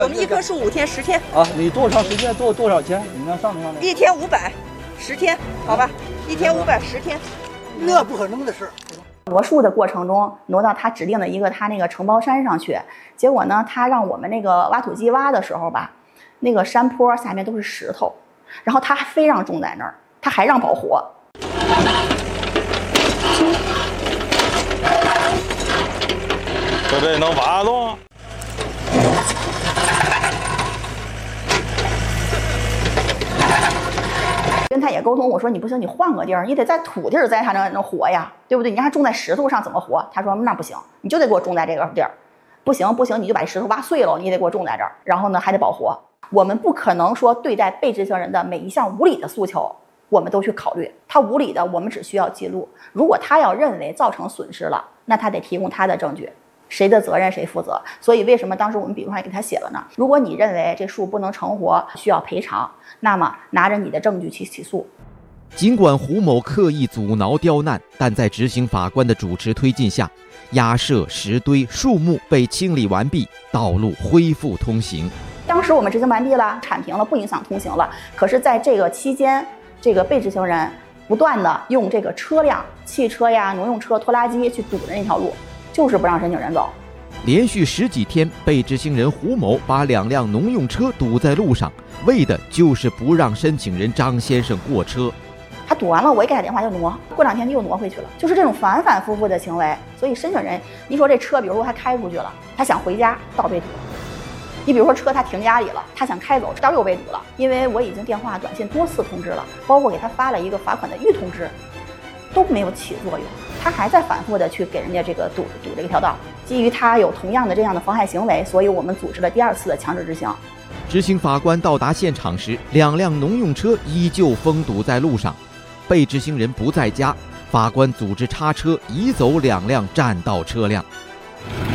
我们一棵树5天10天啊，你多长时间多少钱？你能上来 ？1天500，10天，好吧？1天500，10天， 那不可能的事。 挪树的过程中，挪到他指定的一个他那个承包山上去，结果呢，他让我们那个挖土机挖的时候吧，那个山坡下面都是石头，然后他还非让种在那儿，他还让保活。 就这能挖动？ 跟他也沟通，我说你不行，你换个地儿，你得在土地儿栽才能活呀，对不对？你让他种在石头上怎么活？他说那不行，你就得给我种在这个地儿，不行，你就把石头挖碎了，你得给我种在这儿，然后呢还得保活。我们不可能说对待被执行人的每一项无理的诉求，我们都去考虑。他无理的，我们只需要记录。如果他要认为造成损失了，那他得提供他的证据。谁的责任谁负责？所以为什么当时我们笔录上还给他写了呢？如果你认为这树不能成活，需要赔偿，那么拿着你的证据去起诉。 尽管胡某刻意阻挠刁难，但在执行法官的主持推进下，压设石堆、树木被清理完毕，道路恢复通行。 当时我们执行完毕了，铲平了，不影响通行了。可是在这个期间，这个被执行人不断的用这个车辆、汽车呀、农用车、拖拉机去堵着那条路，就是不让申请人走。 连续10几天，被执行人胡某把2辆农用车堵在路上，为的就是不让申请人张先生过车。 他堵完了，我一给他电话就挪，过2天就又挪回去了，就是这种反反复复的行为。所以申请人，你说这车，比如说他开出去了，他想回家，道被堵了。你比如说车他停家里了，他想开走，道又被堵了。因为我已经电话、短信多次通知了，包括给他发了一个罚款的预通知，都没有起作用。他还在反复的去给人家这个堵这个条道。基于他有同样的这样的妨害行为，所以我们组织了第2次的强制执行。 执行法官到达现场时，2辆农用车依旧封堵在路上，被执行人不在家，法官组织叉车移走2辆占道车辆。